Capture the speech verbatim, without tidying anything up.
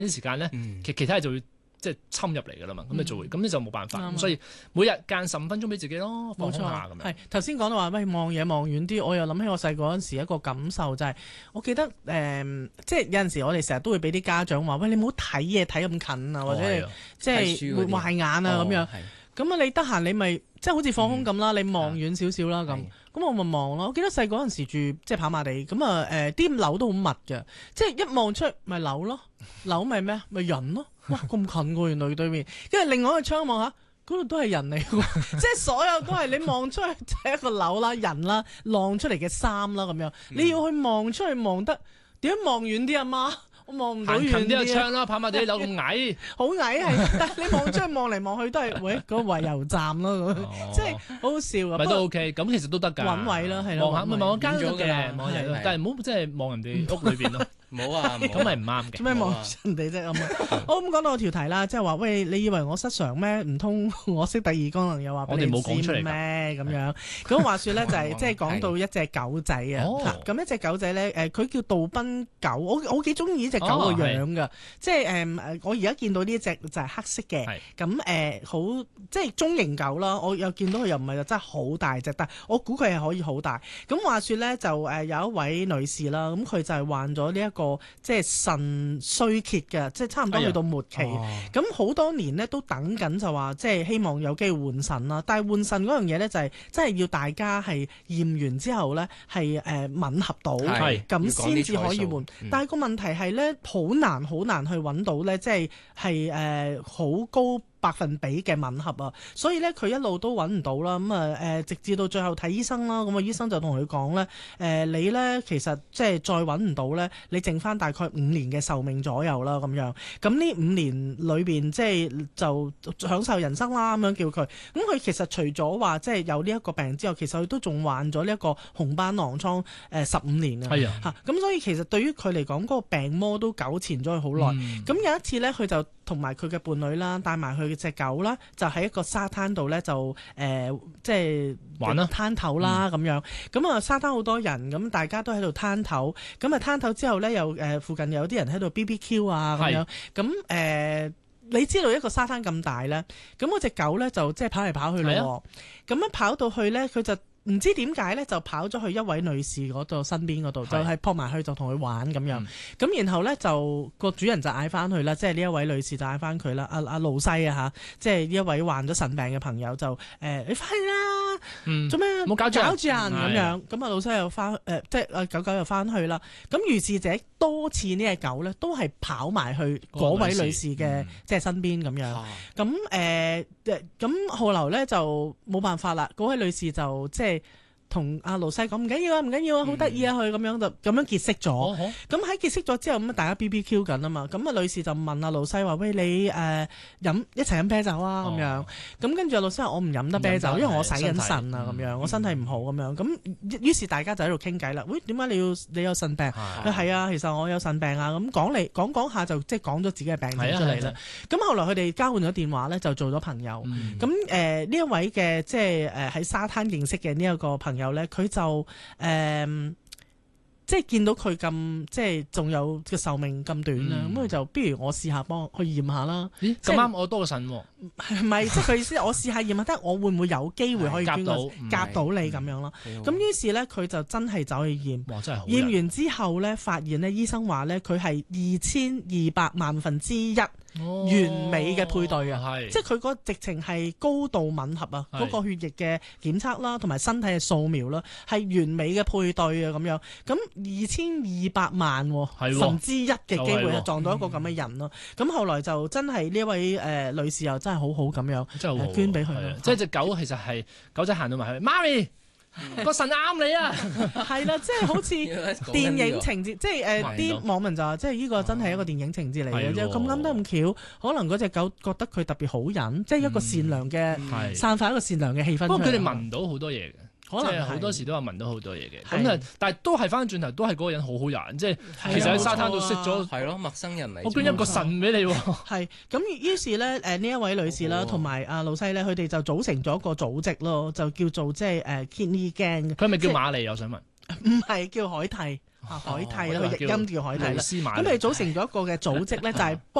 啲時間咧， 嗯其其他嘢就會即係侵入嚟㗎啦嘛，咁你就會，咁你就冇辦法， 啱啊咁所以每日間十五分鐘俾自己咯，放冇錯空下咁樣。 係頭先講到話，喂望嘢望遠啲，我又諗起我細個嗰陣時一個感受就係、我記得誒、嗯即係有陣時我哋成日都會俾啲家長話，喂你唔好睇嘢睇咁近啊，或者係哦係啊即睇係會書嗰啲壞眼啊咁哦樣。 係咁啊，你得閒你咪即係好似放空咁啦，你望遠少少啦咁。 係咁我咪望咯。我記得細個嗰陣時住即係跑馬地，咁啊誒啲樓都好密嘅，即係一望出去咪樓咯，樓咪咩咪人咯。哇咁近喎，原來對面。跟住另外一個窗望下，嗰度都係人嚟喎，即係所有都係你望出去就係一個樓啦、人啦、晾出嚟嘅衫啦咁樣。你要去望出去望得點樣望遠啲啊媽？我望唔到遠行近啲個啲啊窗啦，跑馬地樓咁矮， 好矮係，但係你望出去望嚟望去都係喂嗰個圍油站咯，咁即係好好笑啊！ 咪都不過 OK，咁其實都得㗎。 揾位啦係咯望下咪揾位望間都得遠咗㗎啦嘅，望下係係但係唔好即係望人哋屋裏邊咯， 冇啊，冇咁咪唔啱嘅。 做咩望人哋啫咁啊？好咁講到我條題啦，即係話喂，你以為我失常咩？唔通我識第二功能又話俾你我哋冇講出嚟㗎咩咁樣？咁話説咧就係即係講到一隻狗仔啊哦， 嚇咁一隻狗仔咧誒，佢叫杜賓狗，我我幾中意呢隻狗個哦係樣㗎，即係誒誒，我而家見到呢一隻就係黑色嘅。 係咁誒好即係中型狗啦，我又見到佢又唔係真係好大隻，但係我估佢係可以好大。咁話說咧就誒有一位女士啦，咁佢就係患咗呢一個即係腎衰竭嘅，即係差唔多去到末期。 哦咁好、多年咧都等緊就話即係希望有機會換腎啦，但係換腎嗰樣嘢咧就係真係要大家係驗完之後咧係誒吻合到， 係咁先至可以換。 嗯但係個問題係咧好難好難去揾到咧，即係係誒好高百分比嘅吻合啊，所以咧佢一路都揾唔到啦。咁啊誒，直至到最後睇醫生啦，咁啊醫生就同佢講咧誒，你咧其實即係再揾唔到咧，你剩翻大概五年嘅壽命左右啦咁樣。咁呢五年裏邊即係就享受人生啦咁樣叫佢。咁佢其實除咗話即係有呢一個病之後，其實佢都仲患咗呢一個紅斑狼瘡誒十五年啊。 係啊， 嚇咁所以其實對於佢嚟講，嗰、個病魔都糾纏咗佢好耐。 嗯咁、有一次咧，佢就同埋佢嘅伴侶啦，帶埋佢嘅隻狗啦，就喺一個沙灘度咧，就誒、呃、即係玩啦攤頭啦咁、樣。咁啊沙灘好多人，咁大家都喺度攤頭。咁啊攤頭之後咧，又誒、呃、附近有啲人喺度 B B Q 啊咁樣。咁誒、呃你知道一個沙灘咁大咧，咁嗰隻狗咧就即係跑嚟跑去咯喎。咁樣跑到去咧，佢就唔知點解咧，就跑咗去一位女士嗰度身邊嗰度，就係係撲埋去就同佢玩咁樣。 嗯咁、然後咧就個主人就嗌翻佢啦，即係呢一位女士就嗌翻佢啦，阿阿露西啊嚇，即係呢一位患咗腎病嘅朋友就誒、呃你翻去啦， 嗯做咩冇搞住人搞住人咁係樣。咁啊老西又翻誒、呃即係阿狗狗又翻去啦。咁如是者多次呢隻狗咧都係跑埋去嗰位女士嘅嗯即係身邊咁樣。 啊咁誒誒咁後來咧就冇辦法啦，嗰位女士就即係同阿盧西講唔緊要啊，唔緊要啊，好得意啊，佢咁樣就咁樣結識咗。 哦好咁喺結識咗之後，咁大家 B B Q 緊啊嘛，咁啊女士就問阿盧西話：喂，你誒飲一齊飲啤酒啊咁樣。 哦咁跟住阿盧西話：我唔飲得啤酒， 唔飲得因為我洗緊係腎啊咁樣， 身體嗯我身體唔好咁樣。咁於是大家就喺度傾偈啦。喂，點解你要你有腎病？ 係係啊，其實我有腎病啊，咁講嚟講講下就即係講咗自己嘅病症出嚟啦係啊係啊。 咁後來佢哋交換咗電話咧，就做咗朋友。 嗯咁誒呢一位嘅即係誒喺沙灘認識嘅呢一個朋友咧，佢就誒、呃即係見到佢咁即係仲有個壽命咁短啦，咁佢、 嗯就不如我試下幫去驗下啦。 咦即係咁啱我多個腎喎， 係咪？即係佢意思，我試下驗下，睇下我會唔會有機會可以捐個夾到嗯夾到你咁樣咯。咁於是咧，佢就真係走去驗。 哇真係好人驗完之後咧，發現咧，醫生話咧，佢係二千二百萬分之一。 哦完美嘅配對啊係即係佢嗰直情係高度吻合啊！ 係嗰個血液嘅檢測啦，同埋身體嘅掃描啦，係完美嘅配對啊！咁樣咁二千二百萬係喎分之一嘅機會係就係喎撞到一個咁嘅人咯。咁、後來就真係呢位誒、呃女士又真係好好咁樣。 真係好好捐俾佢咯係啊即係只狗其實係狗仔行到埋去，媽咪個腎啱你啊！ 係啦，即係好似電影情節，即係誒係咯啲網民就話，即係呢個真係一個電影情節嚟嘅啫。 係喎咁啱得咁巧，可能嗰只狗覺得佢特別好人，即係一個善良嘅、 係散發一個善良嘅氣氛出嚟。 不過佢哋聞到好多嘢嘅。 可能即係好多係時都有聞到好多嘢嘅， 係咁啊，但係都係翻轉頭，都係嗰個人好好人，即係其實喺沙灘度識咗， 係咯，陌生人嚟。 我捐一個腎俾你喎， 係咁，於是咧誒呢一位女士啦， 好好啊同埋阿老西咧，佢哋就組成咗一個組織咯，就叫做即係誒 Kidney Gang。 佢係咪叫即係瑪麗？我想問， 唔係叫海蒂。 啊海蒂啦， 哦佢譯音叫海蒂啦。 露絲瑪咁佢組成咗一個嘅組織咧，就係